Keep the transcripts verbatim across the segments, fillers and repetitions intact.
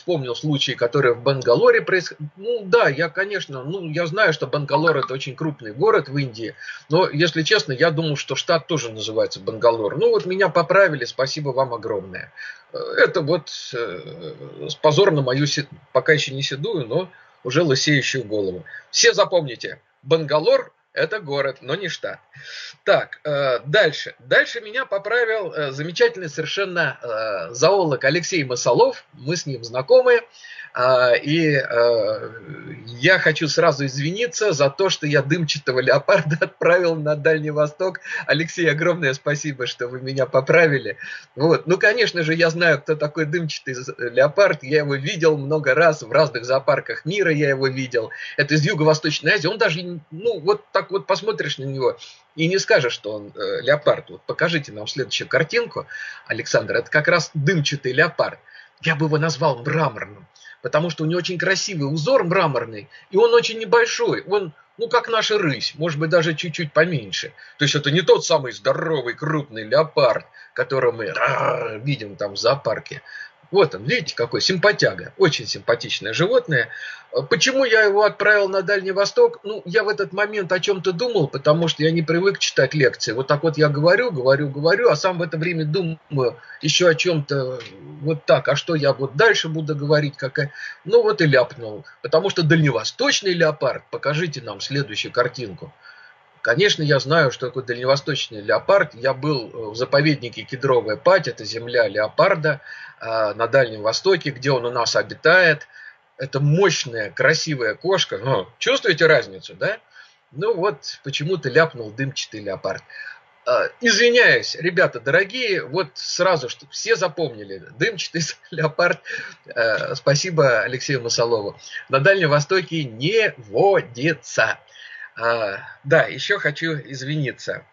вспомнил случаи, которые в Бангалоре происходили. Ну да, я, конечно, ну я знаю, что Бангалор это очень крупный город в Индии, но, если честно, я думал, что штат тоже называется Бангалор. Ну вот меня поправили, спасибо вам огромное. Это вот э, с позор на мою, пока еще не седую, но уже лысеющую голову. Все запомните, Бангалор это город, но не штат. Так, э, дальше. Дальше меня поправил э, замечательный совершенно э, зоолог Алексей Масолов. Мы с ним знакомы. Э, и э, я хочу сразу извиниться за то, что я дымчатого леопарда отправил на Дальний Восток. Алексей, огромное спасибо, что вы меня поправили. Вот. Ну, конечно же, я знаю, кто такой дымчатый леопард. Я его видел много раз в разных зоопарках мира. Я его видел. Это из Юго-Восточной Азии. Он даже, ну, вот так вот посмотришь на него и не скажешь, что он э, леопард. Вот покажите нам следующую картинку, Александр. Это как раз дымчатый леопард. Я бы его назвал мраморным, потому что у него очень красивый узор мраморный, и он очень небольшой. Он, ну, как наша рысь, может быть, даже чуть-чуть поменьше. То есть это не тот самый здоровый, крупный леопард, которого мы видим там в зоопарке. Вот он, видите, какой симпатяга. Очень симпатичное животное. Почему я его отправил на Дальний Восток? Ну, я в этот момент о чем-то думал, потому что я не привык читать лекции. Вот так вот я говорю, говорю, говорю, а сам в это время думаю еще о чем-то вот так. А что я вот дальше буду говорить? Какая... Ну, вот и ляпнул. Потому что дальневосточный леопард, покажите нам следующую картинку. Конечно, я знаю, что такое дальневосточный леопард. Я был в заповеднике Кедровая Падь, это земля леопарда на Дальнем Востоке, где он у нас обитает. Это мощная, красивая кошка. Ну, чувствуете разницу, да? Ну вот, почему-то ляпнул дымчатый леопард. Извиняюсь, ребята дорогие, вот сразу, чтобы все запомнили, дымчатый леопард, спасибо Алексею Масолову, на Дальнем Востоке не водится. А, да, еще хочу извиниться.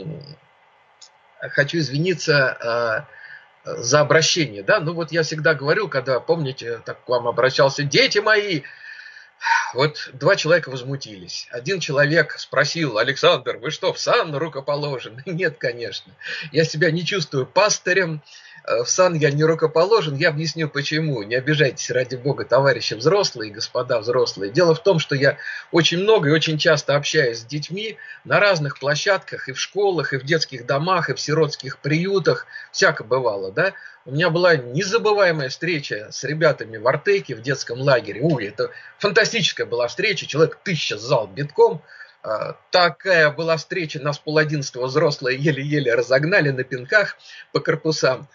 Хочу извиниться а, за обращение. Да? Ну вот я всегда говорил, когда, помните, так к вам обращался, дети мои, вот два человека возмутились. Один человек спросил: Александр, вы что, в сан рукоположены? Нет, конечно. Я себя не чувствую пастырем. В сан я не рукоположен, я объясню почему. Не обижайтесь, ради бога, товарищи взрослые, господа взрослые. Дело в том, что я очень много и очень часто общаюсь с детьми на разных площадках, и в школах, и в детских домах, и в сиротских приютах. Всяко бывало, да? У меня была незабываемая встреча с ребятами в Артеке, в детском лагере. Ой, это фантастическая была встреча, человек тысяча, зал битком. Такая была встреча, нас пол одиннадцатого взрослые еле-еле разогнали на пинках по корпусам.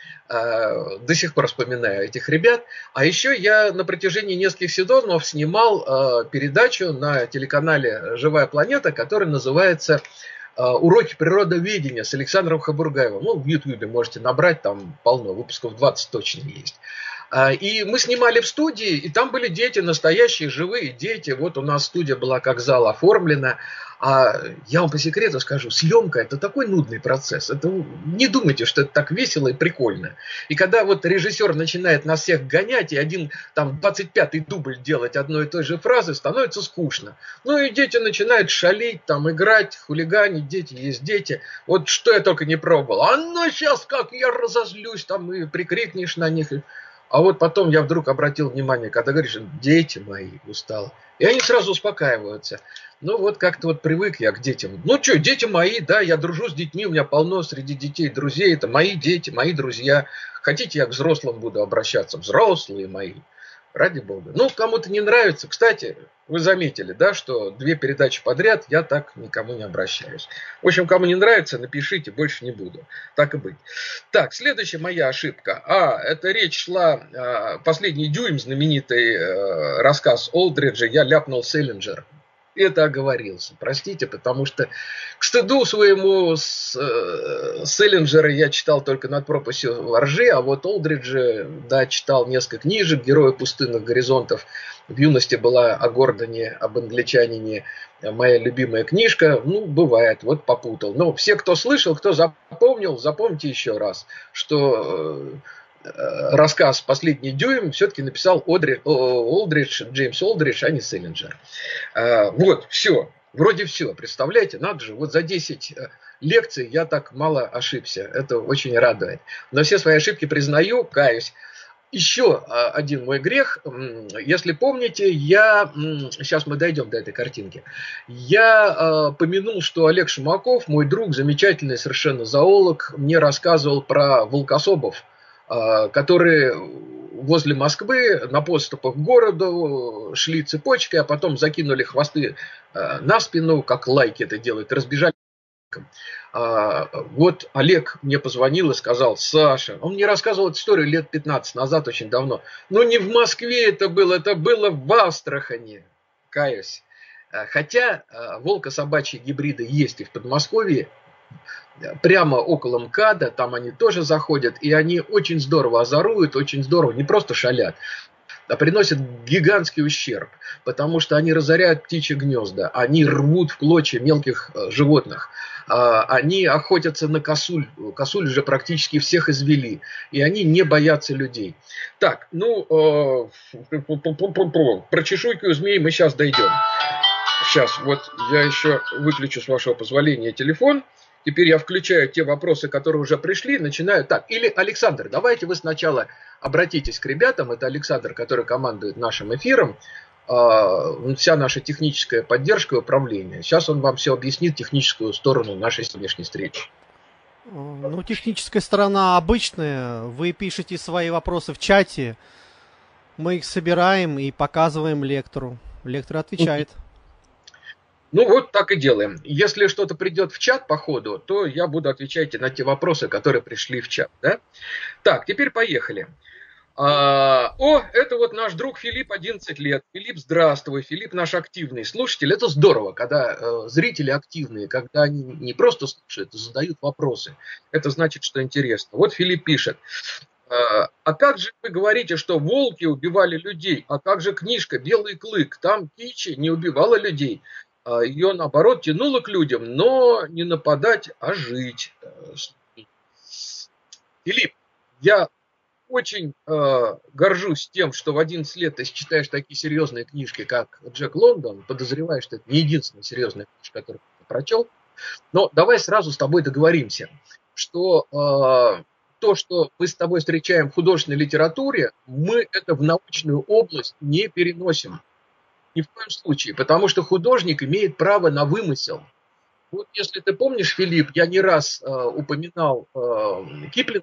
До сих пор вспоминаю этих ребят. А еще я на протяжении нескольких сезонов снимал передачу на телеканале «Живая планета», которая называется «Уроки природоведения» с Александром Хабургаевым. Ну, в Ютьюбе можете набрать, там полно, выпусков двадцать точно есть. И мы снимали в студии, и там были дети, настоящие живые дети. Вот у нас студия была как зал оформлена. А я вам по секрету скажу, съемка это такой нудный процесс. Это, не думайте, что это так весело и прикольно. И когда вот режиссер начинает нас всех гонять, и один там двадцать пятый дубль делать одной и той же фразы, становится скучно. Ну и дети начинают шалить, там играть, хулиганить, дети есть дети. Вот что я только не пробовал. А ну сейчас как я разозлюсь, там и прикрикнешь на них. А вот потом я вдруг обратил внимание, когда говоришь, дети мои, устал. И они сразу успокаиваются. Ну вот как-то вот привык я к детям. Ну что, дети мои, да, я дружу с детьми, у меня полно среди детей друзей. Это мои дети, мои друзья. Хотите, я к взрослым буду обращаться? Взрослые мои. Ради бога. Ну, кому-то не нравится. Кстати, вы заметили, да, что две передачи подряд я так никому не обращаюсь. В общем, кому не нравится, напишите, больше не буду. Так и быть. Так, следующая моя ошибка. А, это речь шла, а, «Последний дюйм», знаменитый а, рассказ Олдриджа, я ляпнул Селлинджер. Это оговорился, простите, потому что к стыду своему с, э, Селлинджера я читал только «Над пропастью во ржи», а вот Олдриджа, да, читал несколько книжек, «Герои пустынных горизонтов». В юности была о Гордоне, об англичанине, моя любимая книжка. Ну, бывает, вот попутал. Но все, кто слышал, кто запомнил, запомните еще раз, что... Э, рассказ «Последний дюйм» все-таки написал Одри, Олдридж, Джеймс Олдридж, а не Селлинджер. Вот, все. Вроде все. Представляете, надо же, вот за десять лекций я так мало ошибся. Это очень радует. Но все свои ошибки признаю, каюсь. Еще один мой грех. Если помните, я... Сейчас мы дойдем до этой картинки. Я помянул, что Олег Шумаков, мой друг, замечательный совершенно зоолог, мне рассказывал про волкособов, которые возле Москвы на подступах к городу шли цепочкой, а потом закинули хвосты на спину, как лайки это делают, разбежали. Вот Олег мне позвонил и сказал: Саша, он мне рассказывал эту историю лет пятнадцать назад, очень давно. Но не в Москве это было, это было в Астрахани, каюсь. Хотя волко-собачьи гибриды есть и в Подмосковье, прямо около МКАДа, там они тоже заходят, и они очень здорово озоруют, очень здорово, не просто шалят, а приносят гигантский ущерб, потому что они разоряют птичьи гнезда, они рвут в клочья мелких животных, они охотятся на косуль, косуль уже практически всех извели, и они не боятся людей. Так, ну, про чешуйку у змей мы сейчас дойдем. Сейчас, вот я еще выключу, с вашего позволения, телефон. Теперь я включаю те вопросы, которые уже пришли, начинаю. Так, или Александр, давайте вы сначала обратитесь к ребятам. Это Александр, который командует нашим эфиром. Вся наша техническая поддержка и управление. Сейчас он вам все объяснит, техническую сторону нашей сегодняшней встречи. Ну, техническая сторона обычная. Вы пишете свои вопросы в чате. Мы их собираем и показываем лектору. Лектор отвечает. Ну вот так и делаем. Если что-то придет в чат по ходу, то я буду отвечать на те вопросы, которые пришли в чат. Да? Так, теперь поехали. А, о, это вот наш друг Филипп, одиннадцать лет. Филипп, здравствуй. Филипп наш активный слушатель. Это здорово, когда э, зрители активные, когда они не просто слушают, а задают вопросы. Это значит, что интересно. Вот Филипп пишет. А как же вы говорите, что волки убивали людей? А как же книжка «Белый клык»? Там Кичи не убивала людей. Ее, наоборот, тянуло к людям, но не нападать, а жить. Филипп, я очень э, горжусь тем, что в одиннадцать лет ты читаешь такие серьезные книжки, как Джек Лондон. Подозреваю, что это не единственная серьезная книжка, которую ты прочел. Но давай сразу с тобой договоримся, что э, то, что мы с тобой встречаем в художественной литературе, мы это в научную область не переносим. Ни в коем случае, потому что художник имеет право на вымысел. Вот если ты помнишь, Филипп, я не раз э, упоминал э, Киплинга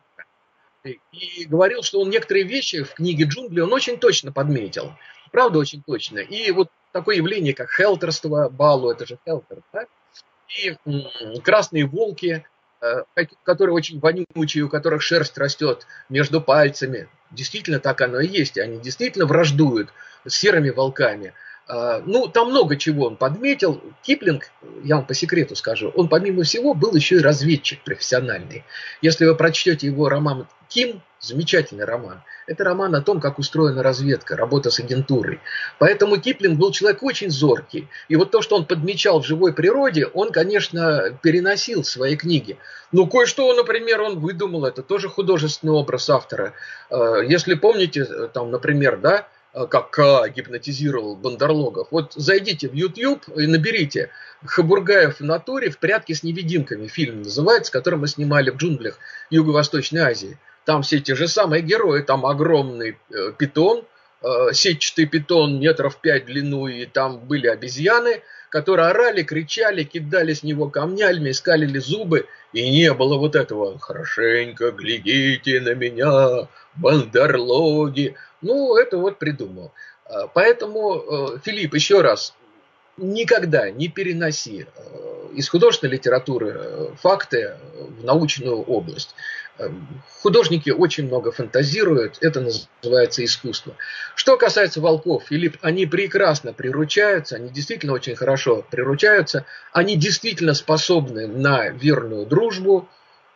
и говорил, что он некоторые вещи в книге «Джунгли» он очень точно подметил. Правда, очень точно. И вот такое явление, как хелтерство, Балу, это же хелтер, да? И м, красные волки, э, которые очень вонючие, у которых шерсть растет между пальцами. Действительно так оно и есть. И они действительно враждуют с серыми волками. Ну, там много чего он подметил. Киплинг, я вам по секрету скажу, он помимо всего был еще и разведчик профессиональный. Если вы прочтете его роман «Ким», замечательный роман, это роман о том, как устроена разведка, работа с агентурой. Поэтому Киплинг был человек очень зоркий. И вот то, что он подмечал в живой природе, он, конечно, переносил в свои книги. Ну, кое-что, например, он выдумал, это тоже художественный образ автора. Если помните, там, например, да, как К гипнотизировал бандерлогов. Вот зайдите в YouTube и наберите «Хабургаев в натуре в прятки с невидимками». Фильм называется, который мы снимали в джунглях Юго-Восточной Азии. Там все те же самые герои. Там огромный э, питон, э, сетчатый питон метров пять в длину, и там были обезьяны, которые орали, кричали, кидали с него камнями, скалили зубы. И не было вот этого «хорошенько глядите на меня, бандерлоги». Ну, это вот придумал. Поэтому, Филипп, еще раз, никогда не переноси из художественной литературы факты в научную область. Художники очень много фантазируют, это называется искусство. Что касается волков, Филипп, они прекрасно приручаются, они действительно очень хорошо приручаются, они действительно способны на верную дружбу,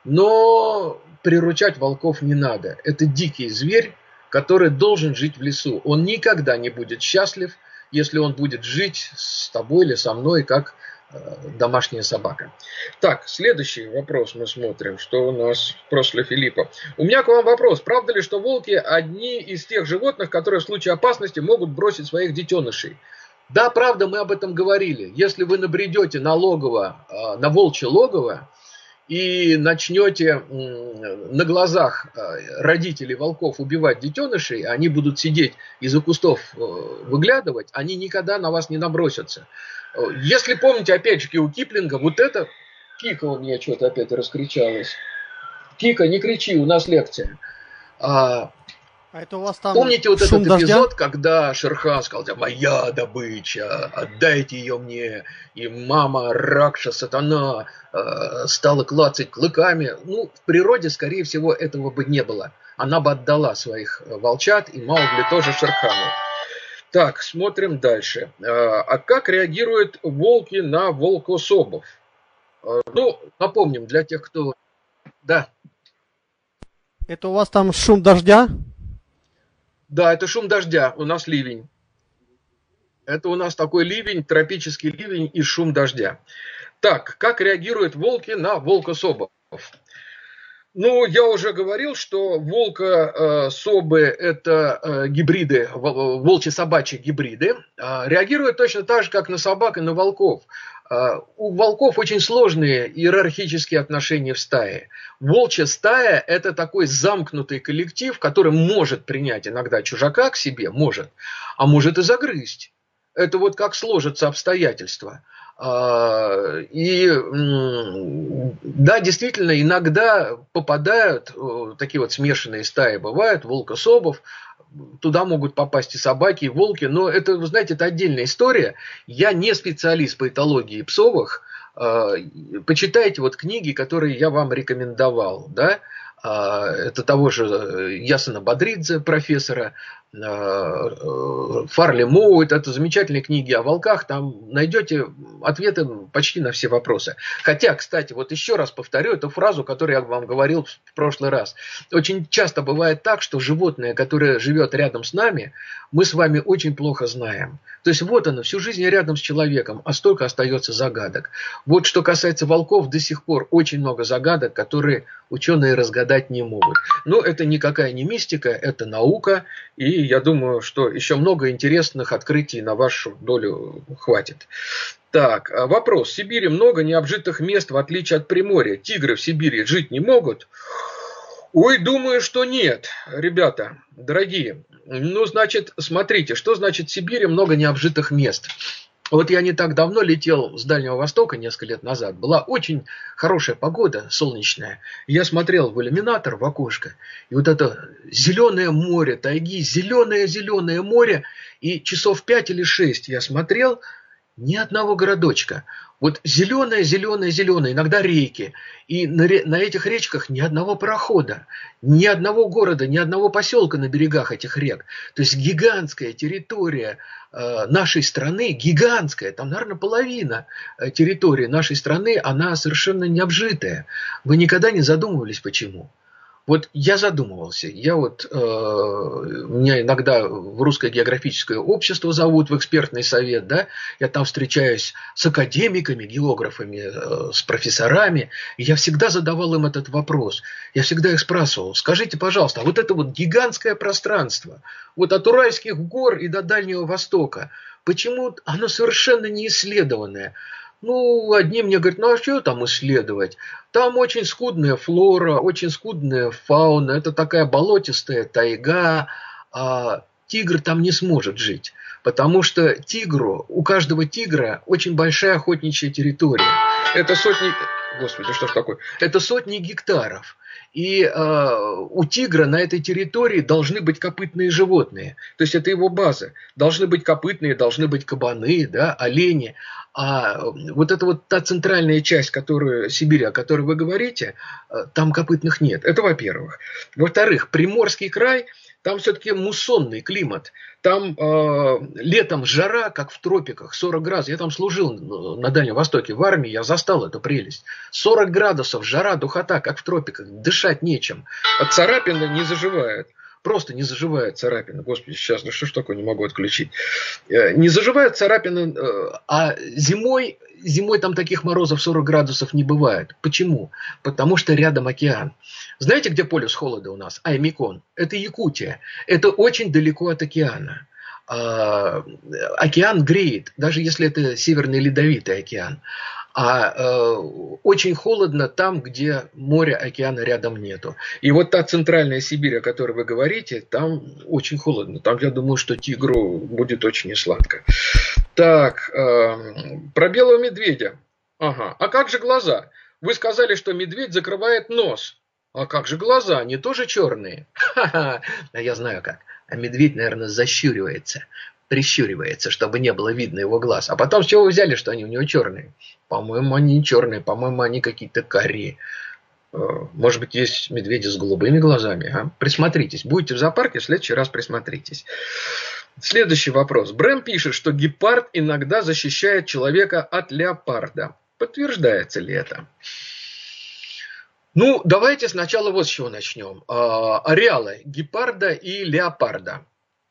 но приручать волков не надо. Это дикий зверь, который должен жить в лесу. Он никогда не будет счастлив, если он будет жить с тобой или со мной, как э, домашняя собака. Так, следующий вопрос мы смотрим, что у нас в прошлое Филиппа. У меня к вам вопрос. Правда ли, что волки одни из тех животных, которые в случае опасности могут бросить своих детенышей? Да, правда, мы об этом говорили. Если вы набредете на логово, э, на волчье логово, и начнете на глазах родителей волков убивать детенышей, они будут сидеть из-за кустов выглядывать, они никогда на вас не набросятся. Если помните, опять же, у Киплинга, вот это... Кика у меня что-то опять раскричалась. Кика, не кричи, у нас лекция. А, а это у вас там помните вот этот дождя? эпизод, когда Шерхан сказал: моя добыча, отдайте ее мне. И мама Ракша, сатана, э, стала клацать клыками. Ну, в природе, скорее всего, этого бы не было. Она бы отдала своих волчат, и Маугли тоже Шерхану. Так, смотрим дальше. А как реагируют волки на волкособов? Ну, напомним, для тех, кто... Да. Это у вас там шум дождя? Да, это шум дождя, у нас ливень. Это у нас такой ливень, тропический ливень и шум дождя. Так, как реагируют волки на волкособов? Ну, я уже говорил, что волка-собы – это э, гибриды, волчьи-собачьи гибриды. Э, реагируют точно так же, как на собак и на волков. Uh, у волков очень сложные иерархические отношения в стае. Волчья стая – это такой замкнутый коллектив, который может принять иногда чужака к себе, может, а может и загрызть. Это вот как сложатся обстоятельства. Uh, и да, действительно, иногда попадают, такие вот смешанные стаи бывают, волкособов. Туда могут попасть и собаки, и волки. Но это, вы знаете, это отдельная история. Я не специалист по этологии псовых. Почитайте вот книги, которые я вам рекомендовал. Да? Это того же Ясона Бадридзе, профессора, Фарли Моуит. Это замечательные книги о волках. Там найдете ответы почти на все вопросы. Хотя, кстати, вот еще раз повторю эту фразу, которую я вам говорил в прошлый раз. Очень часто бывает так, что животное, которое живет рядом с нами, мы с вами очень плохо знаем. То есть вот оно, всю жизнь рядом с человеком, а столько остается загадок. Вот что касается волков, до сих пор очень много загадок, которые ученые разгадать не могут. Но это никакая не мистика, это наука. И я думаю, что еще много интересных открытий на вашу долю хватит. Так, вопрос. В Сибири много необжитых мест, в отличие от Приморья. Тигры в Сибири жить не могут? Ой, думаю, что нет, ребята, дорогие. Ну, значит, смотрите, что значит в Сибири много необжитых мест? Вот я не так давно летел с Дальнего Востока, несколько лет назад. Была очень хорошая погода, солнечная. Я смотрел в иллюминатор, в окошко. И вот это зеленое море, тайги, зеленое-зеленое море. И часов пять или шесть я смотрел, ни одного городочка. Вот зеленое, зеленое, зеленое, иногда реки. И на, на этих речках ни одного парохода, ни одного города, ни одного поселка на берегах этих рек. То есть гигантская территория э, нашей страны, гигантская, там, наверное, половина э, территории нашей страны, она совершенно не обжитая. Вы никогда не задумывались, почему? Вот я задумывался, я вот, э, меня иногда в Русское географическое общество зовут, в экспертный совет, да, я там встречаюсь с академиками, географами, э, с профессорами, и я всегда задавал им этот вопрос, я всегда их спрашивал: скажите, пожалуйста, а вот это вот гигантское пространство, вот от Уральских гор и до Дальнего Востока, почему оно совершенно не исследованное? Ну, одни мне говорят: ну а что там исследовать? Там очень скудная флора, очень скудная фауна, это такая болотистая тайга, а тигр там не сможет жить. Потому что тигру, у каждого тигра очень большая охотничья территория. Это сотни... Господи, что ж такое? Это сотни гектаров. И э, у тигра на этой территории должны быть копытные животные. То есть это его база. Должны быть копытные, должны быть кабаны, да, олени. А вот это вот та центральная часть, которую, Сибири, о которой вы говорите, э, там копытных нет. Это во-первых. Во-вторых, Приморский край, там все-таки муссонный климат. Там э, летом жара, как в тропиках, сорок градусов. Я там служил на Дальнем Востоке в армии, я застал эту прелесть. сорок градусов, жара, духота, как в тропиках. Дышать нечем. От царапины не заживает. Просто не заживает царапина. Господи, сейчас, ну что ж такое, не могу отключить. Не заживает царапина, а зимой, зимой там таких морозов сорок градусов не бывает. Почему? Потому что рядом океан. Знаете, где полюс холода у нас? Аймикон. Это Якутия. Это очень далеко от океана. Океан греет, даже если это Северный Ледовитый океан. А э, очень холодно там, где моря, океана рядом нету. И вот та центральная Сибирь, о которой вы говорите, там очень холодно. Там, я думаю, что тигру будет очень несладко. Так, э, про белого медведя. Ага. А как же глаза? Вы сказали, что медведь закрывает нос. А как же глаза? Они тоже черные? Ха-ха. Я знаю как. А медведь, наверное, защуривается, прищуривается, чтобы не было видно его глаз. А потом с чего вы взяли, что они у него черные? По-моему, они не черные. По-моему, они какие-то карие. Может быть, есть медведи с голубыми глазами. А? Присмотритесь. Будете в зоопарке, в следующий раз присмотритесь. Следующий вопрос. Брэм пишет, что гепард иногда защищает человека от леопарда. Подтверждается ли это? Ну, давайте сначала вот с чего начнем. Ареалы гепарда и леопарда.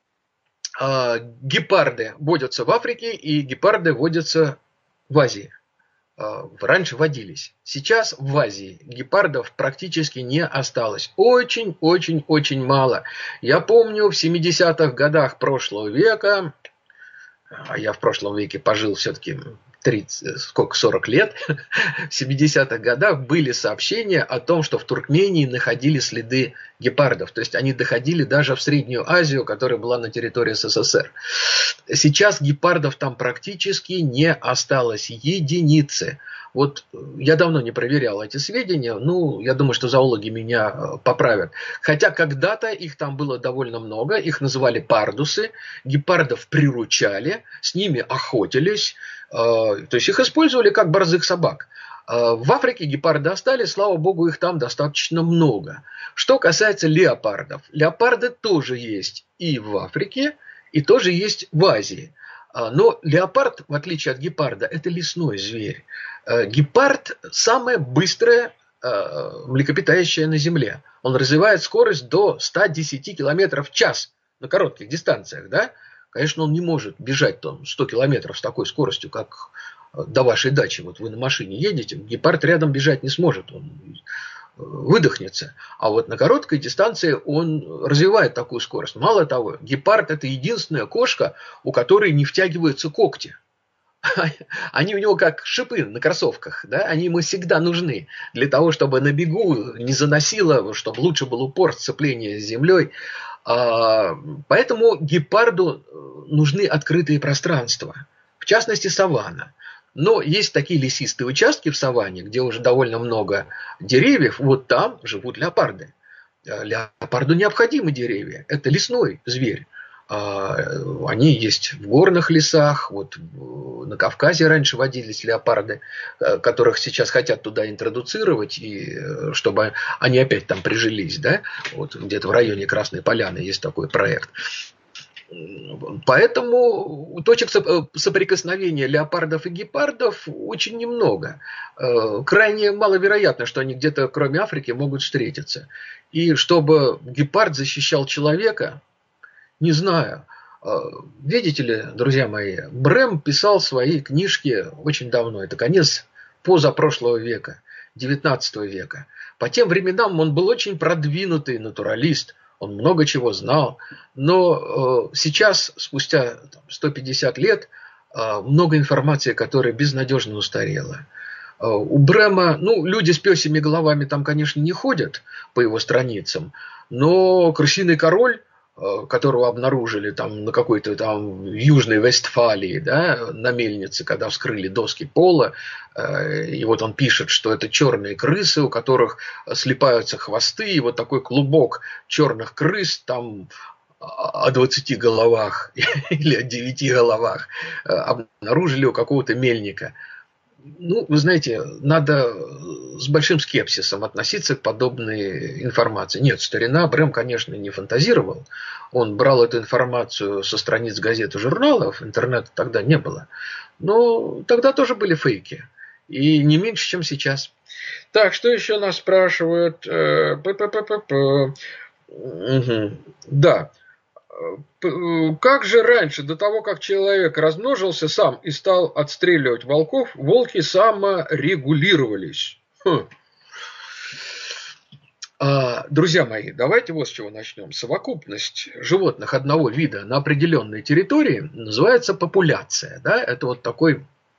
Гепарды водятся в Африке, и гепарды водятся в Азии. Раньше водились. Сейчас в Азии гепардов практически не осталось. Очень-очень-очень мало. Я помню, в семидесятых годах прошлого века, а я в прошлом веке пожил все-таки тридцать, сколько, сорок лет, в семидесятых годах были сообщения о том, что в Туркмении находили следы гепардов. То есть они доходили даже в Среднюю Азию, которая была на территории СССР. Сейчас гепардов там практически не осталось. Единицы. Вот я давно не проверял эти сведения, ну, я думаю, что зоологи меня поправят. Хотя когда-то их там было довольно много, их называли пардусы, гепардов приручали, с ними охотились, то есть их использовали как борзых собак. В Африке гепарды остались, слава богу, их там достаточно много. Что касается леопардов, леопарды тоже есть и в Африке, и тоже есть в Азии. Но леопард, в отличие от гепарда, это лесной зверь. Гепард – самое быстрое млекопитающее на Земле. Он развивает скорость до ста десяти километров в час на коротких дистанциях. Да? Конечно, он не может бежать там, сто километров с такой скоростью, как до вашей дачи. Вот вы на машине едете, гепард рядом бежать не сможет. Он выдохнется. А вот на короткой дистанции он развивает такую скорость. Мало того, гепард – это единственная кошка, у которой не втягиваются когти. Они у него как шипы на кроссовках. Да? Они ему всегда нужны для того, чтобы на бегу не заносило, чтобы лучше был упор сцепления с землей. Поэтому гепарду нужны открытые пространства. В частности, саванна. Но есть такие лесистые участки в саванне, где уже довольно много деревьев, вот там живут леопарды. Леопарду необходимы деревья. Это лесной зверь. Они есть в горных лесах. Вот на Кавказе раньше водились леопарды, которых сейчас хотят туда интродуцировать, и чтобы они опять там прижились. Да? Вот где-то в районе Красной Поляны есть такой проект. Поэтому точек соприкосновения леопардов и гепардов очень немного. Крайне маловероятно, что они где-то кроме Африки могут встретиться. И чтобы гепард защищал человека, не знаю. Видите ли, друзья мои, Брэм писал свои книжки очень давно. Это конец позапрошлого века, девятнадцатого века. По тем временам он был очень продвинутый натуралист. Он много чего знал, но э, сейчас, спустя там, сто пятьдесят лет, э, много информации, которая безнадежно устарела. Э, у Брэма, ну, люди с пёсьими головами там, конечно, не ходят по его страницам, но «Крысиный король», э, которого обнаружили там на какой-то там Южной Вестфалии, да, на мельнице, когда вскрыли доски пола, и вот он пишет, что это черные крысы, у которых слипаются хвосты, и вот такой клубок черных крыс там о двадцати головах или о девяти головах обнаружили у какого-то мельника. Ну, вы знаете, надо с большим скепсисом относиться к подобной информации. Нет, старина Брэм, конечно, не фантазировал. Он брал эту информацию со страниц газет и журналов, интернета тогда не было. Но тогда тоже были фейки. И не меньше, чем сейчас. Так, что еще нас спрашивают? Угу. Да. Как же раньше, до того, как человек размножился сам и стал отстреливать волков, волки саморегулировались? Хм. Друзья мои, давайте вот с чего начнем. Совокупность животных одного вида на определенной территории называется популяция. Да? Это вот такой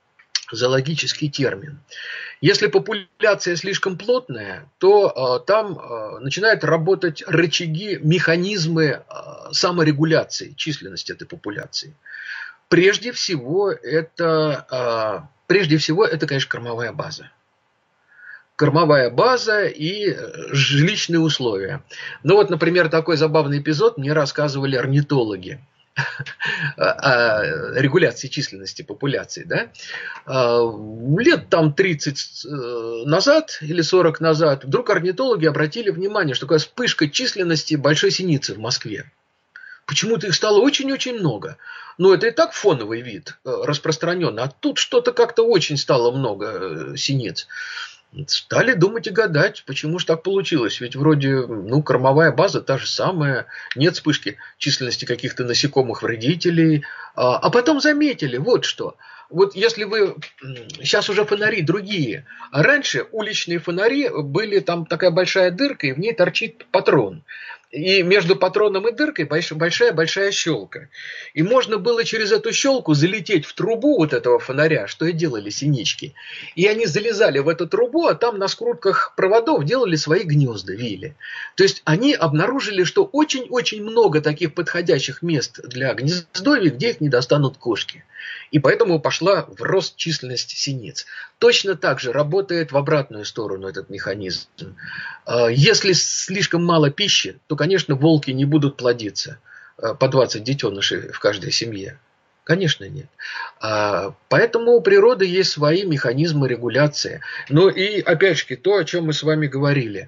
зоологический термин. Если популяция слишком плотная, то э, там э, начинают работать рычаги, механизмы э, саморегуляции численности этой популяции. Прежде всего, это, э, прежде всего, это, конечно, кормовая база. Кормовая база и жилищные условия. Ну вот, например, такой забавный эпизод мне рассказывали орнитологи о регуляции численности популяции. Да? Лет там тридцать назад или сорок назад вдруг орнитологи обратили внимание, что такая вспышка численности большой синицы в Москве. Почему-то их стало очень-очень много. Но это и так фоновый вид распространенный. А тут что-то как-то очень стало много синиц. Стали думать и гадать, почему же так получилось. Ведь вроде, ну, кормовая база та же самая, нет вспышки численности каких-то насекомых-вредителей. А потом заметили, вот что. Вот если вы... Сейчас уже фонари другие. А раньше уличные фонари были, там такая большая дырка, и в ней торчит патрон. И между патроном и дыркой большая-большая щелка. И можно было через эту щелку залететь в трубу вот этого фонаря, что и делали синички. И они залезали в эту трубу, а там на скрутках проводов делали свои гнезда, вили. То есть они обнаружили, что очень-очень много таких подходящих мест для гнездовий, где их не достанут кошки. И поэтому пошла в рост численность синиц. Точно так же работает в обратную сторону этот механизм. Если слишком мало пищи, то, конечно, волки не будут плодиться по двадцать детенышей в каждой семье. Конечно, нет. Поэтому у природы есть свои механизмы регуляции. Ну и, опять же, то, о чем мы с вами говорили.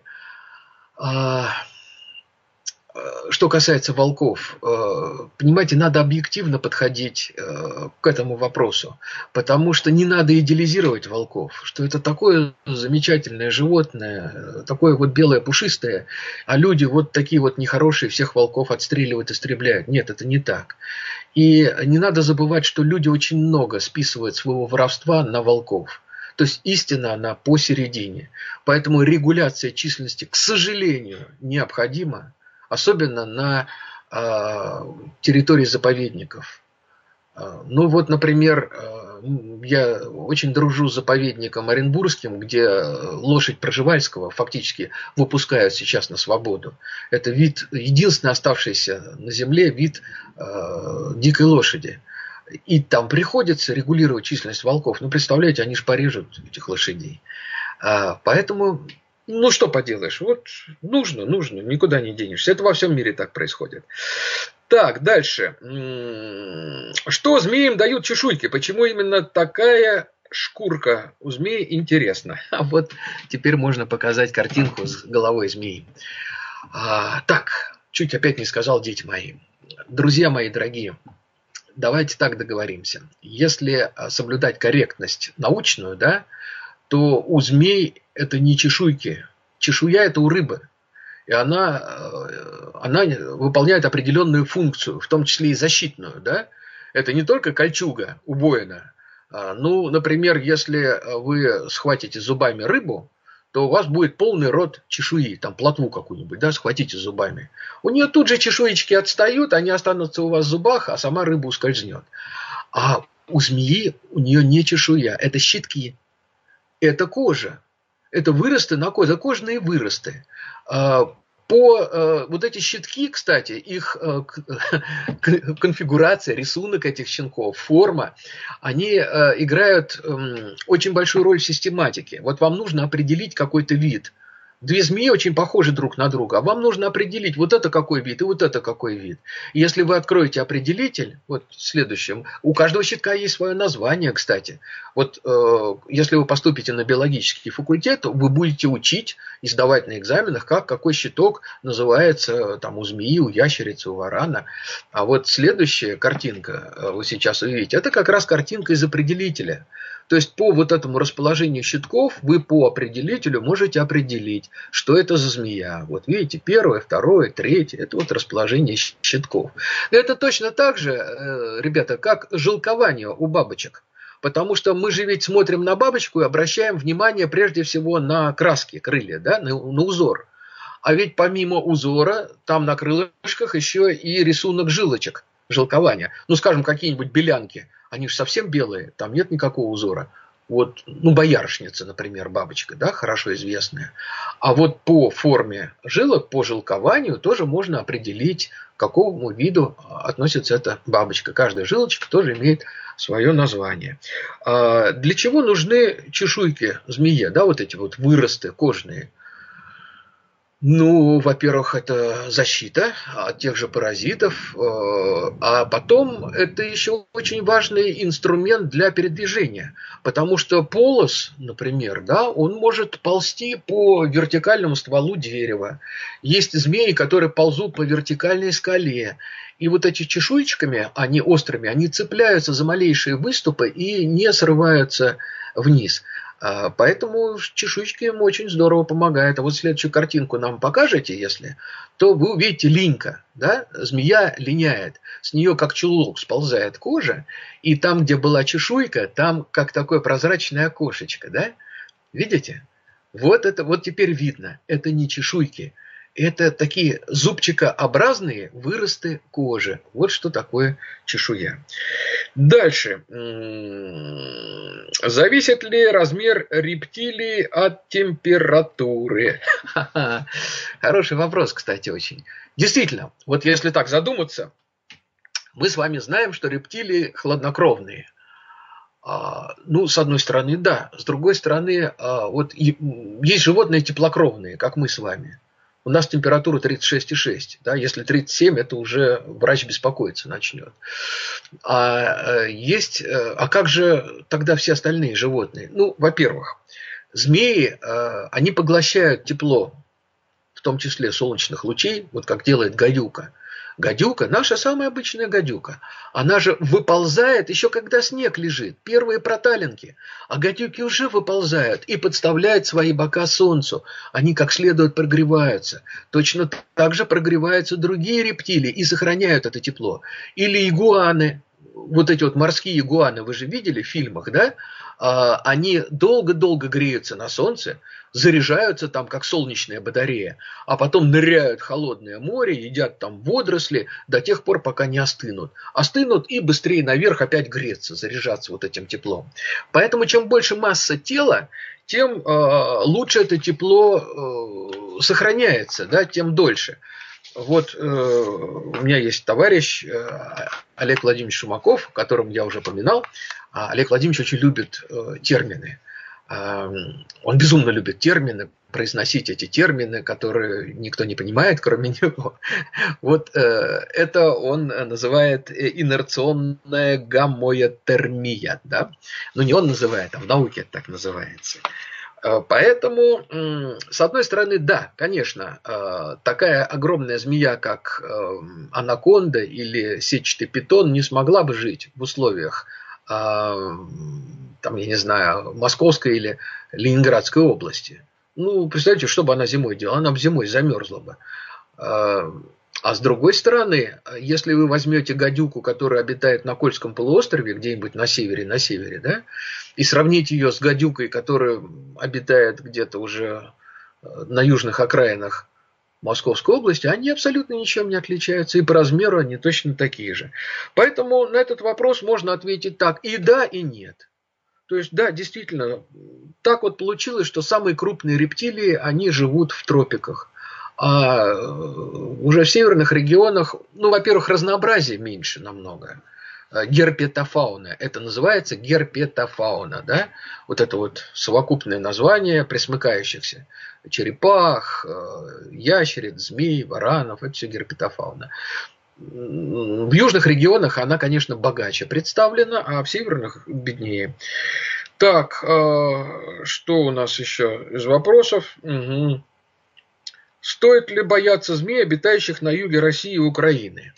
Что касается волков, понимаете, надо объективно подходить к этому вопросу, потому что не надо идеализировать волков, что это такое замечательное животное, такое вот белое пушистое, а люди вот такие вот нехорошие, всех волков отстреливают, истребляют. Нет, это не так. И не надо забывать, что люди очень много списывают своего воровства на волков. То есть истина, она посередине. Поэтому регуляция численности, к сожалению, необходима. Особенно на э, территории заповедников. Ну вот, например, э, я очень дружу с заповедником Оренбургским, где лошадь Пржевальского фактически выпускают сейчас на свободу. Это вид, единственный оставшийся на земле вид э, дикой лошади. И там приходится регулировать численность волков. Ну, представляете, они же порежут этих лошадей. А, поэтому... Ну, что поделаешь, вот нужно, нужно, никуда не денешься. Это во всем мире так происходит. Так, дальше. Что змеям дают чешуйки? Почему именно такая шкурка у змеи? Интересно. А вот теперь можно показать картинку с головой змеи. А, так, чуть опять не сказал, дети мои. Друзья мои дорогие, давайте так договоримся. Если соблюдать корректность научную, да, то у змей это не чешуйки. Чешуя это у рыбы. И она, она выполняет определенную функцию, в том числе и защитную. Да? Это не только кольчуга убоина. Ну, например, если вы схватите зубами рыбу, то у вас будет полный рот чешуи, там плотву какую-нибудь, да, схватите зубами. У нее тут же чешуечки отстают, они останутся у вас в зубах, а сама рыба ускользнет. А у змеи у нее не чешуя, это щитки. Это кожа. Это выросты на коже, кожные выросты. По вот эти щитки, кстати, их конфигурация, рисунок этих щенков, форма, они играют очень большую роль в систематике. Вот вам нужно определить какой-то вид. Две змеи очень похожи друг на друга, а вам нужно определить, вот это какой вид и вот это какой вид. И если вы откроете определитель, вот следующем, у каждого щитка есть свое название, кстати. Вот э, если вы поступите на биологический факультет, вы будете учить и сдавать на экзаменах, как какой щиток называется там, у змеи, у ящерицы, у варана. А вот следующая картинка, вы сейчас увидите, это как раз картинка из определителя. То есть по вот этому расположению щитков вы по определителю можете определить, что это за змея. Вот видите, первое, второе, третье, это вот расположение щитков. Это точно так же, ребята, как жилкование у бабочек. Потому что мы же ведь смотрим на бабочку и обращаем внимание прежде всего на краски крылья, да, на, на узор. А ведь помимо узора, там на крылышках еще и рисунок жилочек, жилкования. Ну, скажем, какие-нибудь белянки. Они же совсем белые, там нет никакого узора. Вот, ну, боярышница, например, бабочка, да, хорошо известная. А вот по форме жилок, по жилкованию тоже можно определить, к какому виду относится эта бабочка. Каждая жилочка тоже имеет свое название. А для чего нужны чешуйки змеи, да, вот эти вот выросты кожные? Ну, во-первых, это защита от тех же паразитов, а потом это еще очень важный инструмент для передвижения, потому что полос, например, да, он может ползти по вертикальному стволу дерева. Есть змеи, которые ползут по вертикальной скале, и вот эти чешуйчиками, они острыми, они цепляются за малейшие выступы и не срываются вниз. Поэтому чешуйчки им очень здорово помогают. А вот следующую картинку нам покажете, если, то вы увидите линька. Да? Змея линяет. С нее как чулок сползает кожа. И там, где была чешуйка, там как такое прозрачное окошечко. Да? Видите? Вот это вот теперь видно. Это не чешуйки. Это такие зубчикообразные выросты кожи. Вот что такое чешуя. Дальше. Зависит ли размер рептилии от температуры? Хороший вопрос, кстати, очень. Действительно, вот если так задуматься, мы с вами знаем, что рептилии хладнокровные. Ну, с одной стороны, да. С другой стороны, вот есть животные теплокровные, как мы с вами. У нас температура тридцать шесть и шесть. Да? Если тридцать семь, это уже врач беспокоиться начнет. А, есть, а как же тогда все остальные животные? Ну, во-первых, змеи, они поглощают тепло, в том числе солнечных лучей, вот как делает гадюка. Гадюка, наша самая обычная гадюка, она же выползает еще когда снег лежит, первые проталинки, а гадюки уже выползают и подставляют свои бока солнцу, они как следует прогреваются. Точно так же прогреваются другие рептилии и сохраняют это тепло. Или игуаны, вот эти вот морские игуаны, вы же видели в фильмах, да? Они долго-долго греются на солнце, заряжаются там, как солнечная батарея, а потом ныряют в холодное море, едят там водоросли до тех пор, пока не остынут. Остынут и быстрее наверх опять греться, заряжаться вот этим теплом. Поэтому чем больше масса тела, тем э, лучше это тепло э, сохраняется, да, тем дольше. Вот э, у меня есть товарищ э, Олег Владимирович Шумаков, о котором я уже упоминал. Олег Владимирович очень любит э, термины. Э, он безумно любит термины, произносить эти термины, которые никто не понимает, кроме него. Вот э, это он называет инерционная гаммоэтермия. Да? Но не он называет, а в науке это так называется. Поэтому, с одной стороны, да, конечно, такая огромная змея, как анаконда или сетчатый питон, не смогла бы жить в условиях, там, я не знаю, Московской или Ленинградской области. Ну, представьте, что бы она зимой делала? Она бы зимой замерзла бы. А с другой стороны, если вы возьмете гадюку, которая обитает на Кольском полуострове, где-нибудь на севере, на севере, да, и сравните ее с гадюкой, которая обитает где-то уже на южных окраинах Московской области, они абсолютно ничем не отличаются, и по размеру они точно такие же. Поэтому на этот вопрос можно ответить так: и да, и нет. То есть, да, действительно, так вот получилось, что самые крупные рептилии, они живут в тропиках. А уже в северных регионах, ну, во-первых, разнообразие меньше намного. Герпетофауна. Это называется герпетофауна, да? Вот это вот совокупное название пресмыкающихся. Черепах, ящериц, змей, варанов. Это все герпетофауна. В южных регионах она, конечно, богаче представлена, а в северных беднее. Так, что у нас еще из вопросов? Угу. Стоит ли бояться змей, обитающих на юге России и Украины?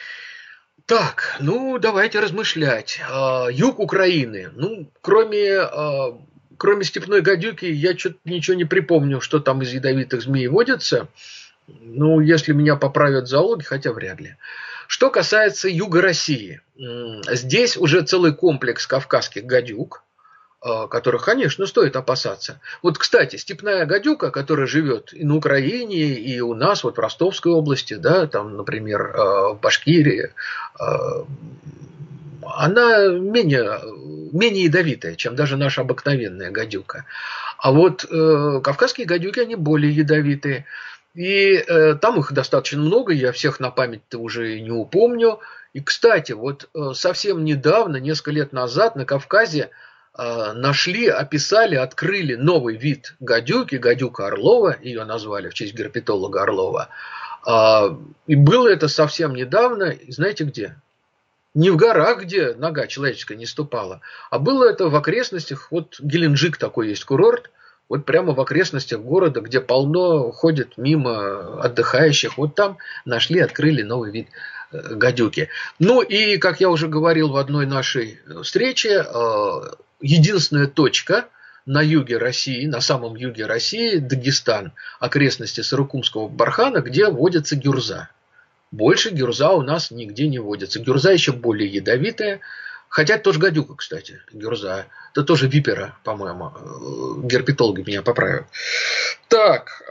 Так, ну давайте размышлять. Юг Украины, ну кроме, кроме степной гадюки, я что-то ничего не припомню, что там из ядовитых змей водится. Ну, если меня поправят зоологи, хотя вряд ли. Что касается юга России, здесь уже целый комплекс кавказских гадюк, которых, конечно, стоит опасаться. Вот, кстати, степная гадюка, которая живет и на Украине, и у нас, вот в Ростовской области, да, там, например, в Башкирии, она менее менее ядовитая, чем даже наша обыкновенная гадюка. А вот э, кавказские гадюки, они более ядовитые. И э, там их достаточно много, я всех на память-то уже не упомню. И, кстати, вот э, совсем недавно, несколько лет назад на Кавказе э, нашли, описали, открыли новый вид гадюки, гадюка Орлова, ее назвали в честь герпетолога Орлова. Э, и было это совсем недавно, знаете где? Не в горах, где нога человеческая не ступала, а было это в окрестностях, вот Геленджик такой есть курорт, вот прямо в окрестностях города, где полно ходит мимо отдыхающих, вот там нашли, открыли новый вид гадюки. Ну и, как я уже говорил в одной нашей встрече, единственная точка на юге России, на самом юге России, Дагестан, окрестности Сарыкумского бархана, где водится гюрза. Больше гюрза у нас нигде не водится. Гюрза еще более ядовитая. Хотя это тоже гадюка, кстати, гюрза. Это тоже випера, по-моему. Герпетологи меня поправят. Так,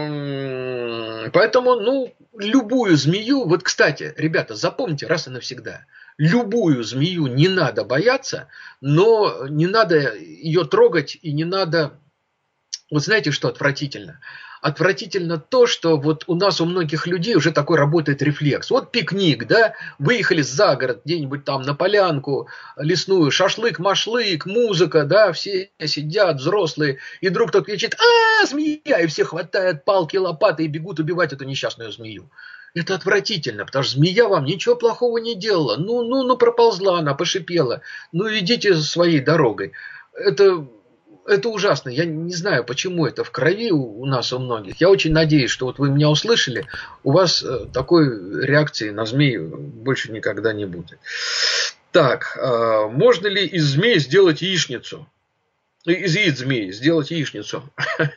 поэтому, ну, любую змею... Вот, кстати, ребята, запомните раз и навсегда. Любую змею не надо бояться, но не надо ее трогать и не надо... Вот знаете, что отвратительно? Отвратительно то, что вот у нас у многих людей уже такой работает рефлекс. Вот пикник, да, выехали за город, где-нибудь там на полянку лесную, шашлык-машлык, музыка, да, все сидят, взрослые, и вдруг кто-то кричит: «А, змея!» И все хватают палки, лопаты и бегут убивать эту несчастную змею. Это отвратительно, потому что змея вам ничего плохого не делала. Ну, ну, ну, проползла она, пошипела. Ну, идите своей дорогой. Это... Это ужасно. Я не знаю, почему это в крови у нас у многих. Я очень надеюсь, что вот вы меня услышали, у вас такой реакции на змей больше никогда не будет. Так, можно ли из змей сделать яичницу? Из яиц змей сделать яичницу?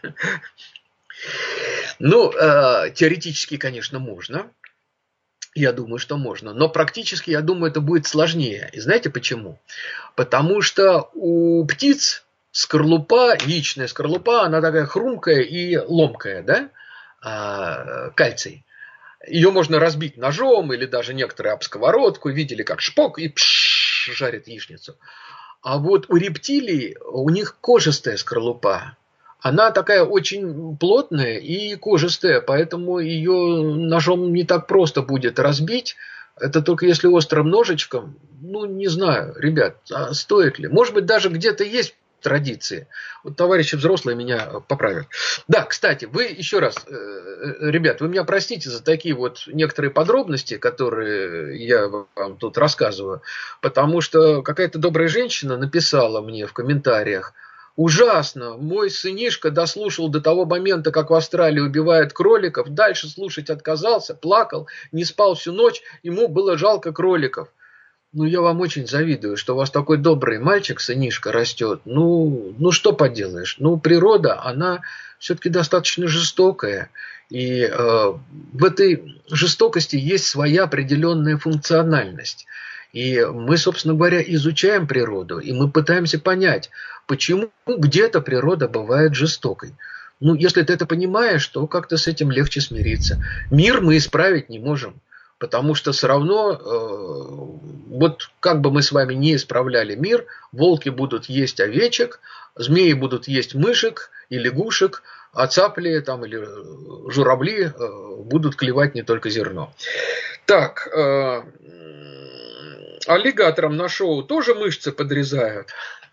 Ну, теоретически, конечно, можно. Я думаю, что можно. Но практически, я думаю, это будет сложнее. И знаете почему? Потому что у птиц скорлупа, яичная скорлупа, она такая хрумкая и ломкая, да, а, кальций. Ее можно разбить ножом или даже некоторые об сковородку, видели, как шпок, и пш, жарит яичницу. А вот у рептилий, у них кожистая скорлупа. Она такая очень плотная и кожистая, поэтому ее ножом не так просто будет разбить. Это только если острым ножичком. Ну, не знаю, ребят, а стоит ли? Может быть, даже где-то есть традиции. Вот товарищи взрослые меня поправят. Да, кстати, вы еще раз, ребят, вы меня простите за такие вот некоторые подробности, которые я вам тут рассказываю, потому что какая-то добрая женщина написала мне в комментариях: ужасно, мой сынишка дослушал до того момента, как в Австралии убивают кроликов, дальше слушать отказался, плакал, не спал всю ночь, ему было жалко кроликов. Ну, я вам очень завидую, что у вас такой добрый мальчик, сынишка, растет. Ну, ну что поделаешь? Ну, природа, она все-таки достаточно жестокая. И э, в этой жестокости есть своя определенная функциональность. И мы, собственно говоря, изучаем природу, и мы пытаемся понять, почему где-то природа бывает жестокой. Ну, если ты это понимаешь, то как-то с этим легче смириться. Мир мы исправить не можем. Потому что все равно, э, вот как бы мы с вами не исправляли мир, волки будут есть овечек, змеи будут есть мышек и лягушек, а цапли там, или журавли э, будут клевать не только зерно. Так, э, аллигаторам на шоу тоже мышцы подрезают?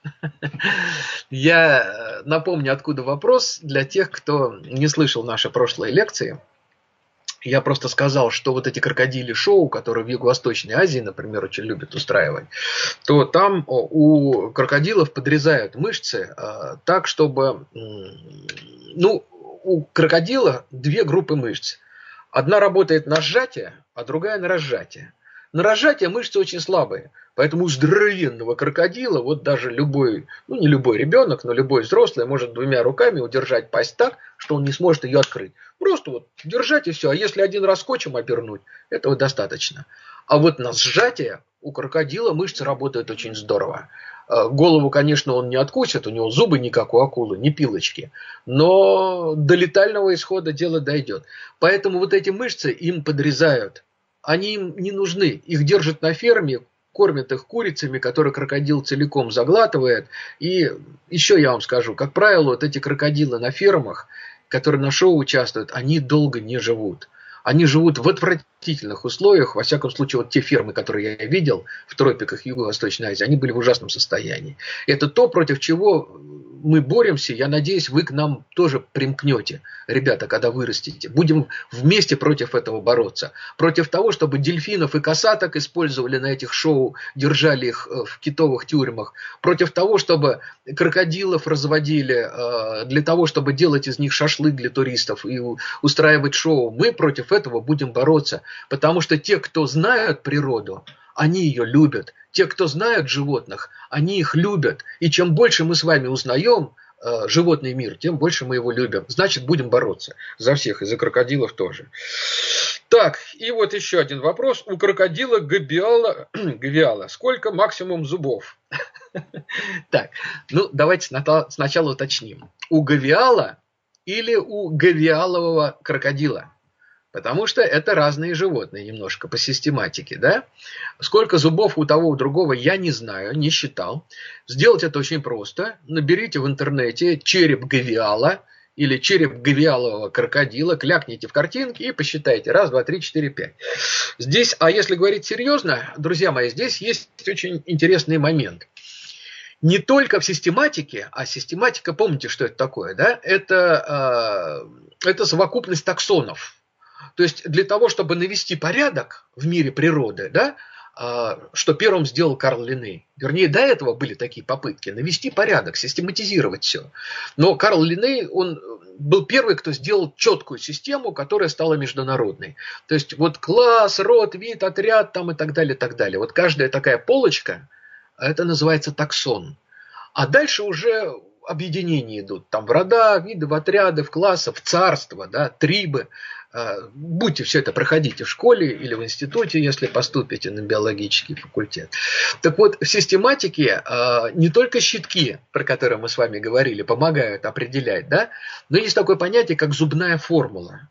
Я напомню, откуда вопрос для тех, кто не слышал наши прошлые лекции. Я просто сказал, что вот эти крокодили шоу, которые в Юго-Восточной Азии, например, очень любят устраивать, то там у крокодилов подрезают мышцы так, чтобы... Ну, у крокодила две группы мышц. Одна работает на сжатие, а другая на разжатие. На разжатие мышцы очень слабые. Поэтому у здоровенного крокодила, вот даже любой, ну не любой ребенок, но любой взрослый может двумя руками удержать пасть так, что он не сможет ее открыть. Просто вот держать и все. А если один раз скотчем обернуть, этого достаточно. А вот на сжатие у крокодила мышцы работают очень здорово. Голову, конечно, он не откусит, у него зубы не как у акулы, не пилочки. Но до летального исхода дело дойдет. Поэтому вот эти мышцы им подрезают. Они им не нужны. Их держат на ферме кормят их курицами, которые крокодил целиком заглатывает. И еще я вам скажу, как правило, вот эти крокодилы на фермах, которые на шоу участвуют, они долго не живут. Они живут в отвратительных условиях. Во всяком случае, вот те фермы, которые я видел в тропиках Юго-Восточной Азии, они были в ужасном состоянии. Это то, против чего мы боремся. Я надеюсь, вы к нам тоже примкнете, ребята, когда вырастете. Будем вместе против этого бороться. Против того, чтобы дельфинов и косаток использовали на этих шоу, держали их в китовых тюрьмах. Против того, чтобы крокодилов разводили для того, чтобы делать из них шашлык для туристов и устраивать шоу. Мы против этого будем бороться. Потому что те, кто знают природу, они ее любят. Те, кто знают животных, они их любят. И чем больше мы с вами узнаем э, животный мир, тем больше мы его любим. Значит, будем бороться за всех, и за крокодилов тоже. Так, и вот еще один вопрос. У крокодила гавиала, гавиала сколько максимум зубов? Так, ну давайте сначала уточним. У гавиала или у гавиалового крокодила? Потому что это разные животные немножко по систематике, да? Сколько зубов у того, у другого, я не знаю, не считал. Сделать это очень просто. Наберите в интернете череп гавиала или череп гавиалового крокодила, клякните в картинке и посчитайте. Раз, два, три, четыре, пять. Здесь, а если говорить серьезно, друзья мои, здесь есть очень интересный момент. Не только в систематике, а систематика, помните, что это такое, да? Это, э, это совокупность таксонов. То есть для того, чтобы навести порядок в мире природы, да, что первым сделал Карл Линней. Вернее, до этого были такие попытки навести порядок, систематизировать все. Но Карл Линней, он был первый, кто сделал четкую систему, которая стала международной. То есть вот класс, род, вид, отряд там и так далее, и так далее. Вот каждая такая полочка, это называется таксон. А дальше уже объединения идут. Там в рода, виды, в отряды, в классы, в царства, да, трибы. Будьте все это проходите в школе или в институте, если поступите на биологический факультет. Так вот, в систематике не только щитки, про которые мы с вами говорили, помогают определять, да, но есть такое понятие, как зубная формула.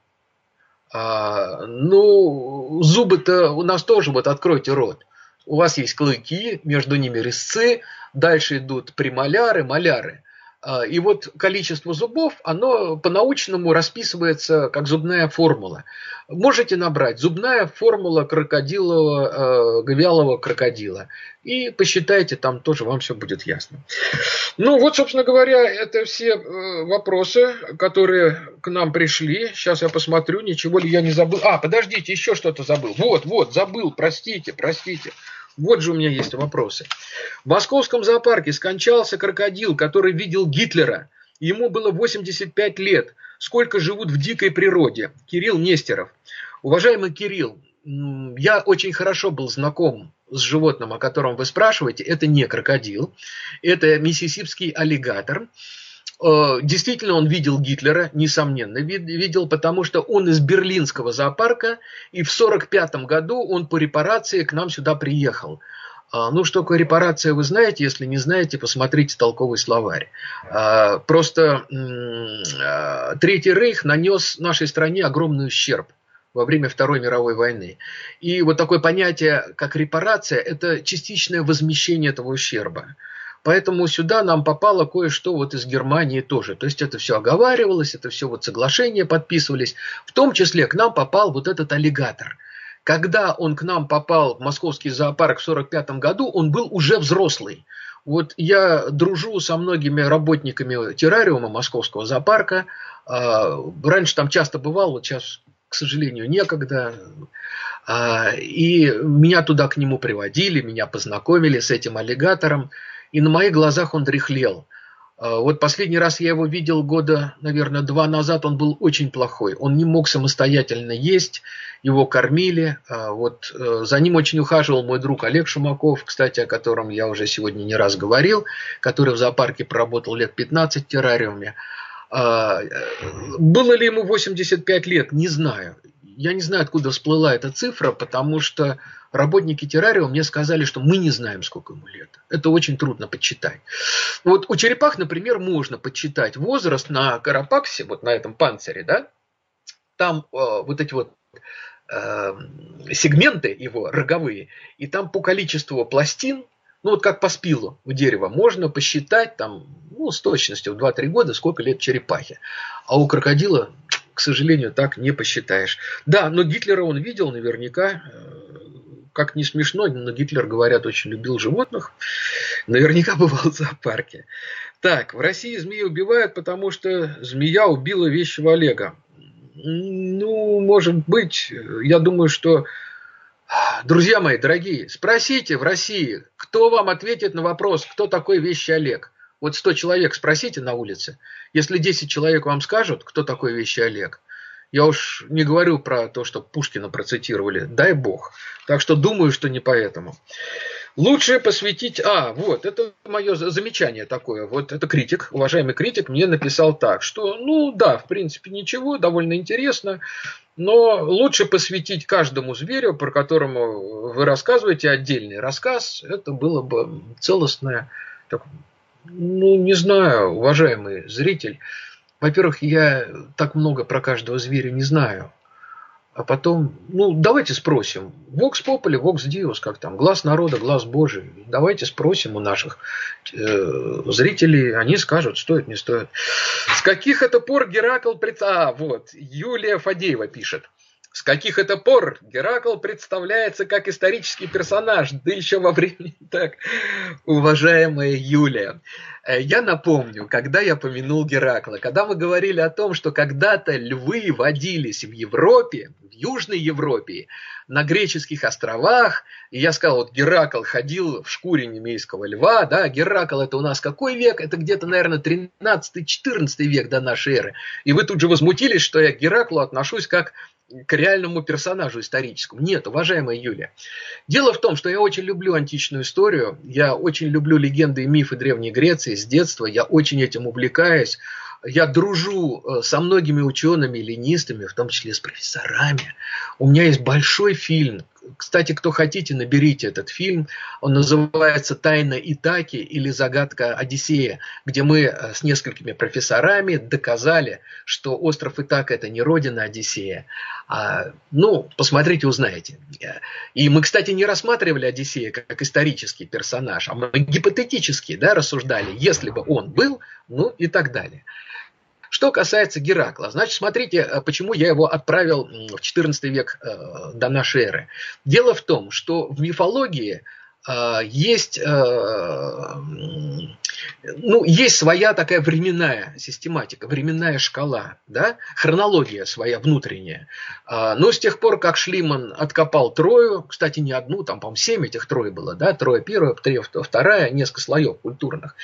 Ну, зубы-то у нас тоже, вот откройте рот. У вас есть клыки, между ними резцы, дальше идут премоляры, моляры. И вот количество зубов, оно по-научному расписывается как зубная формула. Можете набрать зубная формула крокодилового, э, гавиалового крокодила. И посчитайте, там тоже вам все будет ясно. Ну вот, собственно говоря, это все э, вопросы, которые к нам пришли. Сейчас я посмотрю, ничего ли я не забыл. А, подождите, еще что-то забыл. Вот, вот, забыл, простите, простите. Вот же у меня есть вопросы. В московском зоопарке скончался крокодил, который видел Гитлера. Ему было восемьдесят пять лет. Сколько живут в дикой природе? Кирилл Нестеров. Уважаемый Кирилл, я очень хорошо был знаком с животным, о котором вы спрашиваете. Это не крокодил, это миссисипский аллигатор. Действительно, он видел Гитлера, несомненно видел, потому что он из берлинского зоопарка, и в сорок пятом году он по репарации к нам сюда приехал. Ну, что такое репарация, вы знаете, если не знаете, посмотрите толковый словарь. Просто Третий Рейх нанес нашей стране огромный ущерб во время Второй мировой войны. И вот такое понятие, как репарация, это частичное возмещение этого ущерба. Поэтому сюда нам попало кое-что вот из Германии тоже. То есть это все оговаривалось, это все вот соглашения подписывались. В том числе к нам попал вот этот аллигатор. Когда он к нам попал в московский зоопарк в сорок пятом году, он был уже взрослый. Вот я дружу со многими работниками террариума московского зоопарка. Раньше там часто бывал, вот сейчас, к сожалению, некогда. И меня туда к нему приводили, меня познакомили с этим аллигатором. И на моих глазах он дряхлел. Вот последний раз я его видел года, наверное, два назад. Он был очень плохой. Он не мог самостоятельно есть. Его кормили. Вот за ним очень ухаживал мой друг Олег Шумаков, кстати, о котором я уже сегодня не раз говорил, который в зоопарке проработал лет пятнадцать в террариуме. Было ли ему восемьдесят пять лет? Не знаю. Я не знаю, откуда всплыла эта цифра, потому что работники террариума мне сказали, что мы не знаем, сколько ему лет. Это очень трудно подсчитать. Вот у черепах, например, можно подсчитать возраст на карапаксе, вот на этом панцире, да? Там э, вот эти вот э, сегменты его роговые, и там по количеству пластин, ну вот как по спилу у дерева, можно посчитать там, ну, с точностью в два-три года, сколько лет черепахе. А у крокодила, к сожалению, так не посчитаешь. Да, но Гитлера он видел наверняка. Как не смешно, но Гитлер, говорят, очень любил животных. Наверняка бывал в зоопарке. Так, в России змеи убивают, потому что змея убила вещего Олега. Ну, может быть, я думаю, что... Друзья мои, дорогие, спросите в России, кто вам ответит на вопрос, кто такой вещий Олег. Вот сто человек спросите на улице. Если десять человек вам скажут, кто такой вещий Олег, я уж не говорю про то, что Пушкина процитировали, дай бог. Так что думаю, что не поэтому. Лучше посвятить... А, вот, это мое замечание такое. Вот это критик, уважаемый критик, мне написал так, что, ну да, в принципе ничего, довольно интересно, но лучше посвятить каждому зверю, про которому вы рассказываете, отдельный рассказ. Это было бы целостное... Так, ну, не знаю, уважаемый зритель. Во-первых, я так много про каждого зверя не знаю. А потом, ну, давайте спросим. Vox Populi, Vox Dios, как там, глаз народа, глаз Божий. Давайте спросим у наших э, зрителей, они скажут, стоит, не стоит. С каких это пор Геракл... Пред... А, вот, Юлия Фадеева пишет. С каких это пор Геракл представляется как исторический персонаж, да еще во время... Так, уважаемая Юлия, я напомню, когда я помянул Геракла, когда мы говорили о том, что когда-то львы водились в Европе, в Южной Европе, на греческих островах, и я сказал, вот Геракл ходил в шкуре немейского льва, да, Геракл это у нас какой век? Это где-то, наверное, тринадцатый-четырнадцатый век до нашей эры. И вы тут же возмутились, что я к Гераклу отношусь как к реальному персонажу историческому. Нет, уважаемая Юлия. Дело в том, что я очень люблю античную историю, я очень люблю легенды и мифы Древней Греции с детства, я очень этим увлекаюсь. Я дружу со многими учеными, ленистами, в том числе с профессорами. У меня есть большой фильм. Кстати, кто хотите, наберите этот фильм. Он называется «Тайна Итаки» или «Загадка Одиссея», где мы с несколькими профессорами доказали, что остров Итака – это не родина Одиссея. А, ну, посмотрите, узнаете. И мы, кстати, не рассматривали Одиссея как исторический персонаж, а мы гипотетически, да, рассуждали, если бы он был, ну и так далее. Что касается Геракла, значит, смотрите, почему я его отправил в четырнадцатый век до нашей эры. Дело в том, что в мифологии есть, ну, есть своя такая временная систематика, временная шкала, да? Хронология своя внутренняя. Но с тех пор, как Шлиман откопал Трою, кстати, не одну, там, по-моему, семь этих Трой было, да? Троя первая, Троя вторая, несколько слоев культурных,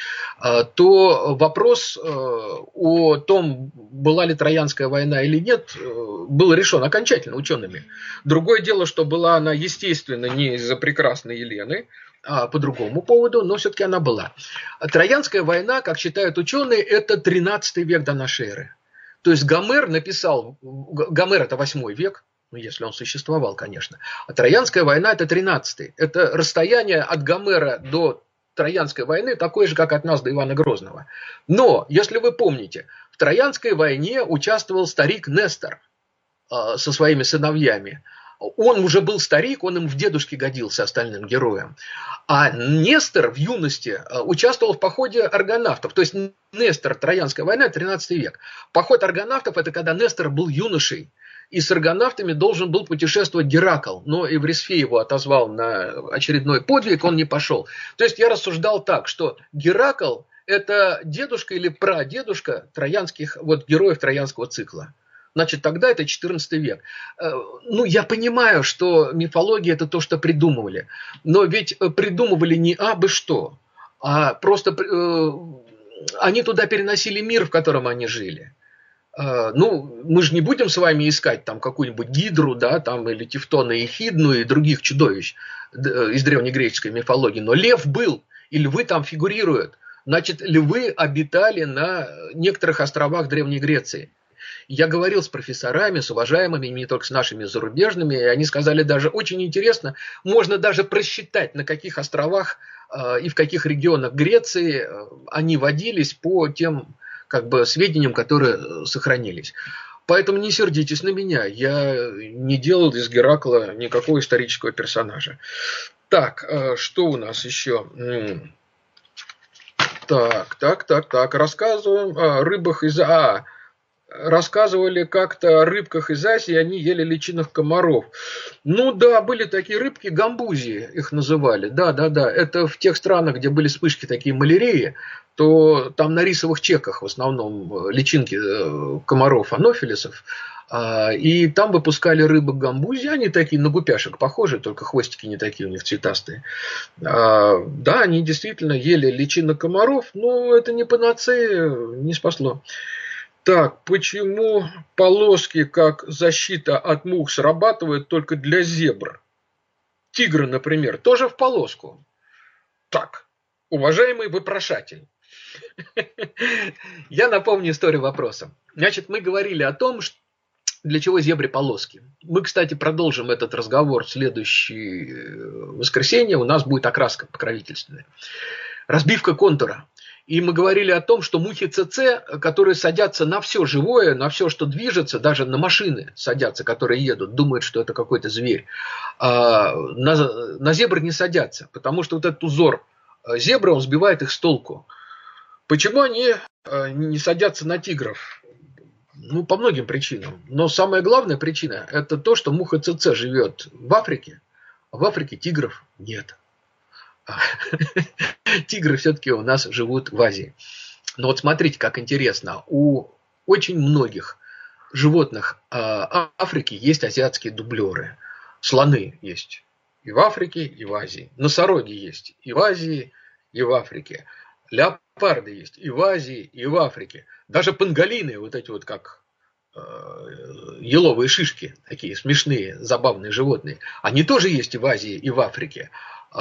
то вопрос о том, была ли Троянская война или нет, был решен окончательно учеными. Другое дело, что была она, естественно, не из-за прекрасной Елены, а по другому поводу, но все-таки она была. Троянская война, как считают ученые, это тринадцатый век до нашей эры. То есть Гомер написал, Гомер это восьмой век, ну если он существовал, конечно, а Троянская война это тринадцатый. Это расстояние от Гомера до Троянской войны такое же, как от нас до Ивана Грозного. Но, если вы помните, в Троянской войне участвовал старик Нестор э, со своими сыновьями. Он уже был старик, он им в дедушке годился остальным героям. А Нестор в юности участвовал в походе аргонавтов. То есть Нестор, Троянская война, тринадцатый век. Поход аргонавтов – это когда Нестор был юношей. И с аргонавтами должен был путешествовать Геракл. Но Эврисфей его отозвал на очередной подвиг, он не пошел. То есть я рассуждал так, что Геракл – это дедушка или прадедушка троянских, вот, героев троянского цикла. Значит, тогда это четырнадцатый век. Ну, я понимаю, что мифология – это то, что придумывали. Но ведь придумывали не абы что, а просто э, они туда переносили мир, в котором они жили. Э, ну, мы же не будем с вами искать там какую-нибудь гидру, да, там, или Тевтона и Эхидну и других чудовищ из древнегреческой мифологии. Но лев был, и львы там фигурируют. Значит, львы обитали на некоторых островах Древней Греции. Я говорил с профессорами, с уважаемыми, не только с нашими зарубежными, и они сказали даже, очень интересно, можно даже просчитать, на каких островах э, и в каких регионах Греции э, они водились по тем как бы, сведениям, которые сохранились. Поэтому не сердитесь на меня. Я не делал из Геракла никакого исторического персонажа. Так, что у нас еще? Так, так, так, так. Рассказываем о рыбах из... А, рассказывали как-то о рыбках из Азии, они ели личинок комаров. Ну да, были такие рыбки, гамбузии их называли. Да, да, да. Это в тех странах, где были вспышки такие малярии, то там на рисовых чеках в основном личинки комаров, анофилисов. И там выпускали рыбок гамбузи, они такие на гупяшек похожи, только хвостики не такие у них цветастые. Да, они действительно ели личинок комаров, но это не панацея, не спасло. Так, почему полоски как защита от мух срабатывают только для зебр? Тигры, например, тоже в полоску. Так, уважаемый вопрошатель, я напомню историю вопроса. Значит, мы говорили о том, для чего зебре полоски. Мы, кстати, продолжим этот разговор в следующее воскресенье. У нас будет окраска покровительственная. Разбивка контура. И мы говорили о том, что мухи ЦЦ, которые садятся на все живое, на все, что движется, даже на машины садятся, которые едут, думают, что это какой-то зверь, а на, на зебр не садятся, потому что вот этот узор зебры, он сбивает их с толку. Почему они не садятся на тигров? Ну, по многим причинам. Но самая главная причина – это то, что муха ЦЦ живет в Африке, а в Африке тигров нет. Тигры все-таки у нас живут в Азии. Но вот смотрите, как интересно. У очень многих животных Африки есть азиатские дублеры. Слоны есть и в Африке, и в Азии. Носороги есть и в Азии, и в Африке. Леопарды есть и в Азии, и в Африке. Даже панголины, вот эти вот как еловые шишки, такие смешные, забавные животные, они тоже есть и в Азии, и в Африке.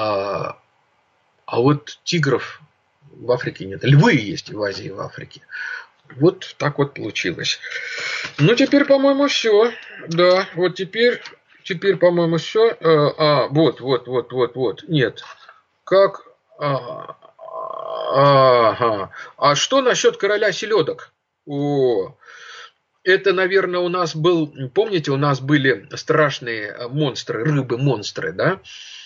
А вот тигров в Африке нет. Львы есть и в Азии, и в Африке. Вот так вот получилось. Ну, теперь, по-моему, все. Да, вот теперь, теперь, по-моему, все. А, вот, вот, вот, вот, вот. Нет. Как... А, ага. А что насчет короля селедок? О, это, наверное, у нас был... Помните, у нас были страшные монстры, рыбы-монстры, да?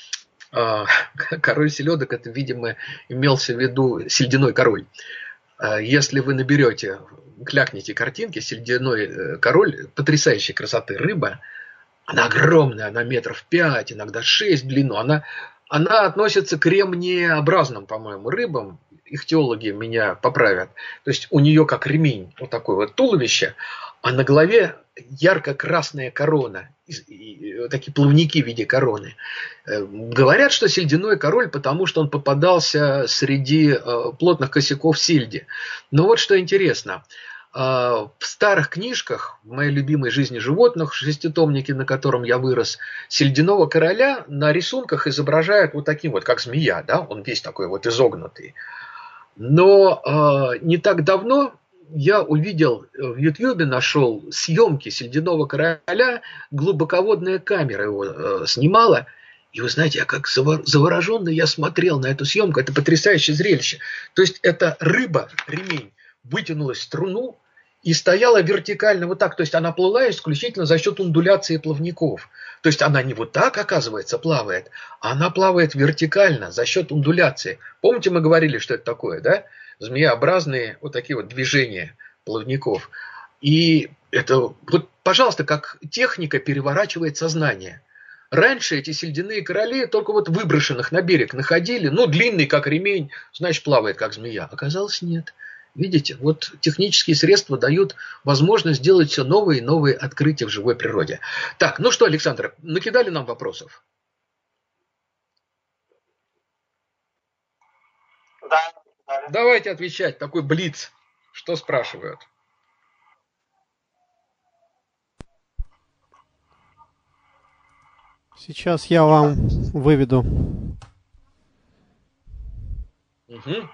Король селедок, это, видимо, имелся в виду сельдяной король. Если вы наберете, клякните картинки, сельдяной король, потрясающей красоты рыба, она огромная, она метров пять, иногда шесть в длину, она, она относится к ремнеобразным, по-моему, рыбам, ихтиологи меня поправят. То есть у нее как ремень, вот такое вот туловище, а на голове ярко-красная корона, и, и, такие плавники в виде короны. Говорят, что сельдяной король, потому что он попадался среди э, плотных косяков сельди. Но вот что интересно. Э, в старых книжках, в моей любимой «Жизни животных», шеститомнике, на котором я вырос, сельдяного короля на рисунках изображают вот таким вот, как змея, да? Он весь такой вот изогнутый. Но э, не так давно я увидел в Ютьюбе, нашел съемки сельдяного короля, глубоководная камера его э, снимала. И вы знаете, я как завороженный я смотрел на эту съемку. Это потрясающее зрелище. То есть эта рыба, ремень, вытянулась в струну и стояла вертикально вот так. То есть она плыла исключительно за счет ундуляции плавников. То есть она не вот так, оказывается, плавает, а она плавает вертикально за счет ундуляции. Помните, мы говорили, что это такое, да? Змееобразные вот такие вот движения плавников. И это, вот, пожалуйста, как техника переворачивает сознание. Раньше эти сельдяные короли только вот выброшенных на берег находили, ну, длинный, как ремень, значит, плавает, как змея. Оказалось, нет. Видите, вот технические средства дают возможность сделать все новые и новые открытия в живой природе. Так, ну что, Александр, накидали нам вопросов? Да. Давайте отвечать, такой блиц. Что спрашивают? Сейчас я вам выведу. Угу.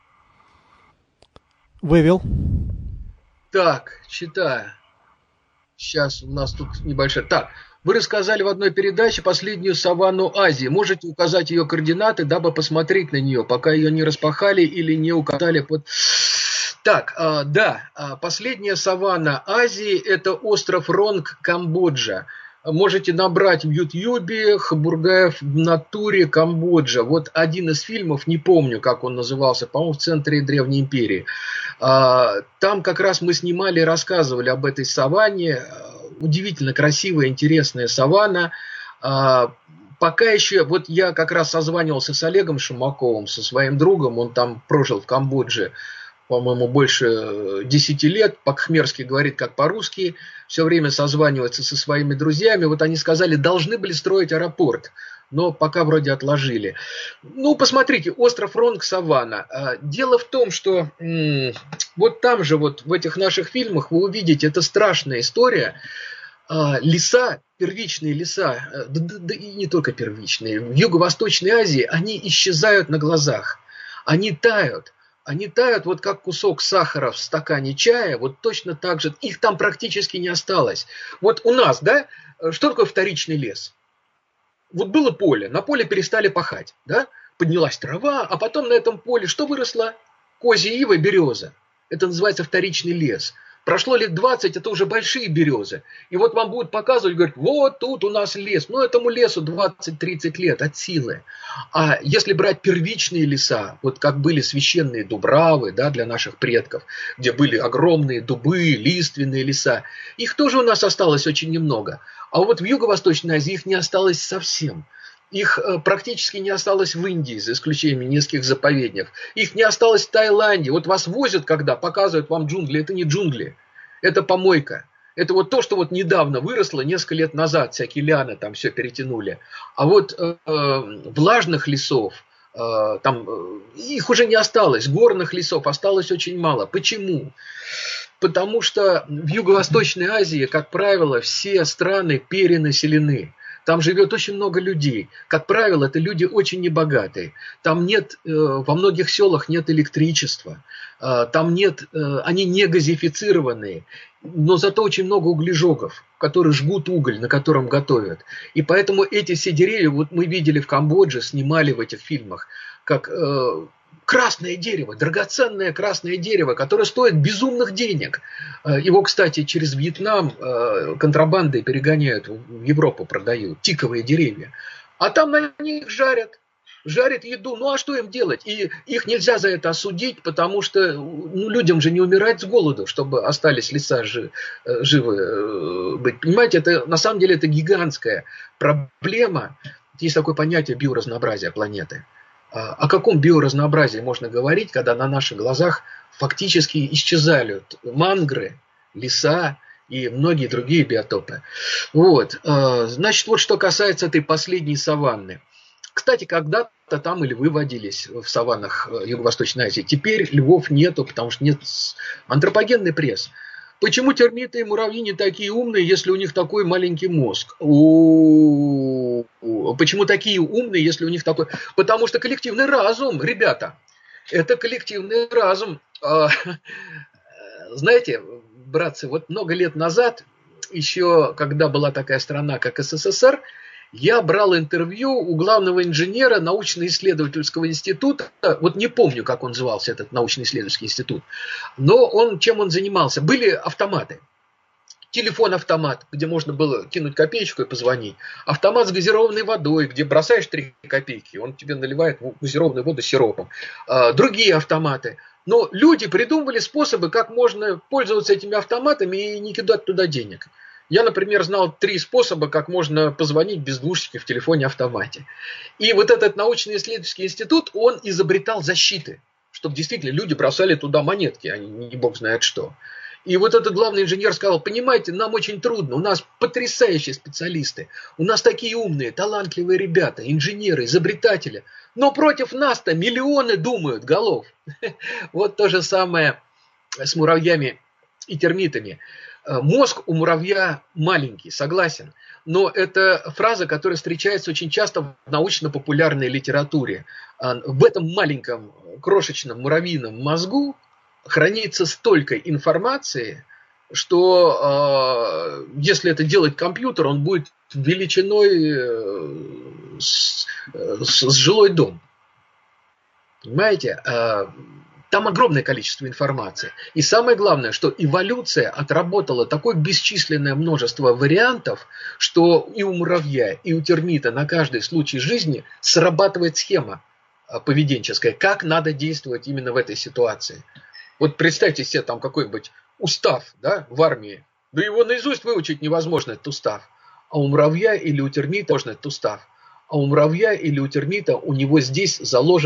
Вывел. Так, читаю. Сейчас у нас тут небольшая... Так, вы рассказали в одной передаче последнюю саванну Азии. Можете указать ее координаты, дабы посмотреть на нее, пока ее не распахали или не указали под... Так, э, да, последняя саванна Азии – это остров Ронг, Камбоджа. Можете набрать в Ютьюбе Хабургаев в натуре Камбоджа. Вот один из фильмов, не помню, как он назывался, по-моему, в центре Древней империи. Там как раз мы снимали и рассказывали об этой саванне. Удивительно красивая, интересная саванна. Пока еще, вот я как раз созванивался с Олегом Шумаковым, со своим другом, он там прожил в Камбодже, по-моему, больше десяти лет, по-кхмерски говорит, как по-русски, все время созванивается со своими друзьями. Вот они сказали, должны были строить аэропорт, но пока вроде отложили. Ну, посмотрите, остров Ронг, саванна. Дело в том, что вот там же, вот в этих наших фильмах вы увидите, это страшная история. Леса, первичные леса, да, да, да и не только первичные, в Юго-Восточной Азии, они исчезают на глазах, они тают. Они тают вот как кусок сахара в стакане чая, вот точно так же, их там практически не осталось. Вот у нас, да, что такое вторичный лес? Вот было поле, на поле перестали пахать, да, поднялась трава, а потом на этом поле что выросло? Козья ива, береза. Это называется вторичный лес. Прошло лет двадцать, это уже большие березы. И вот вам будут показывать, говорят, вот тут у нас лес. Ну, этому лесу двадцать-тридцать лет от силы. А если брать первичные леса, вот как были священные дубравы, да, для наших предков, где были огромные дубы, лиственные леса, их тоже у нас осталось очень немного. А вот в Юго-Восточной Азии их не осталось совсем. Их практически не осталось в Индии, за исключением нескольких заповедников. Их не осталось в Таиланде. Вот вас возят, когда показывают вам джунгли. Это не джунгли, это помойка. Это вот то, что вот недавно выросло, несколько лет назад, всякие лианы там все перетянули. А вот э, влажных лесов, э, там, э, их уже не осталось. Горных лесов осталось очень мало. Почему? Потому что в Юго-Восточной Азии, как правило, все страны перенаселены. Там живет очень много людей. Как правило, это люди очень небогатые. Там нет, э, во многих селах нет электричества. Э, там нет, э, они не газифицированные. Но зато очень много углежогов, которые жгут уголь, на котором готовят. И поэтому эти все деревья, вот мы видели в Камбодже, снимали в этих фильмах, как... Э, красное дерево, драгоценное красное дерево, которое стоит безумных денег. Его, кстати, через Вьетнам контрабандой перегоняют, в Европу продают, тиковые деревья. А там на них жарят, жарят еду. Ну а что им делать? И их нельзя за это осудить, потому что ну, людям же не умирать с голоду, чтобы остались леса жи, живы быть. Понимаете, это, на самом деле это гигантская проблема. Есть такое понятие биоразнообразия планеты. О каком биоразнообразии можно говорить, когда на наших глазах фактически исчезают мангры, леса и многие другие биотопы. Вот. Значит, вот что касается этой последней саванны. Кстати, когда-то там и львы водились в саваннах Юго-Восточной Азии. Теперь львов нету, потому что нет антропогенный пресс. Почему термиты и муравьи не такие умные, если у них такой маленький мозг? У... Почему такие умные, если у них такой... Потому что коллективный разум, ребята, это коллективный разум. Знаете, братцы, вот много лет назад, еще когда была такая страна, как СССР, я брал интервью у главного инженера научно-исследовательского института. Вот не помню, как он назывался, этот научно-исследовательский институт. Но он, чем он занимался? Были автоматы. Телефон-автомат, где можно было кинуть копеечку и позвонить. Автомат с газированной водой, где бросаешь три копейки, он тебе наливает газированную воду сиропом. Другие автоматы. Но люди придумывали способы, как можно пользоваться этими автоматами и не кидать туда денег. Я, например, знал три способа, как можно позвонить без двушечки в телефоне-автомате. И вот этот научно-исследовательский институт, он изобретал защиты, чтобы действительно люди бросали туда монетки, а не бог знает что. И вот этот главный инженер сказал, понимаете, нам очень трудно, у нас потрясающие специалисты, у нас такие умные, талантливые ребята, инженеры, изобретатели, но против нас-то миллионы думают голов. Вот то же самое с муравьями и термитами. Мозг у муравья маленький, согласен, но это фраза, которая встречается очень часто в научно-популярной литературе. В этом маленьком крошечном муравьином мозгу хранится столько информации, что э, если это делать компьютер, он будет величиной э, с, с, с жилой дом. Понимаете? Э, там огромное количество информации. И самое главное, что эволюция отработала такое бесчисленное множество вариантов, что и у муравья, и у термита на каждый случай жизни срабатывает схема поведенческая, как надо действовать именно в этой ситуации. Вот представьте себе там какой-нибудь устав, да, в армии. Да его наизусть выучить невозможно, этот устав. А у муравья или у термита можно этот устав. А у муравья или у термита у него здесь заложен